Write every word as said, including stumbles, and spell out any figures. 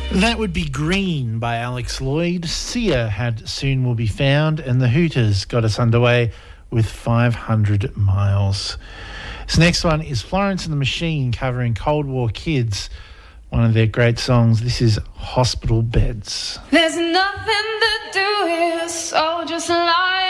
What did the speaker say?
That would be Green by Alex Lloyd. Sia had Soon Will Be Found, and the Hooters got us underway with five hundred miles. This next one is Florence and the Machine covering Cold War Kids, one of their great songs. This is Hospital Beds. There's nothing to do here, so just lie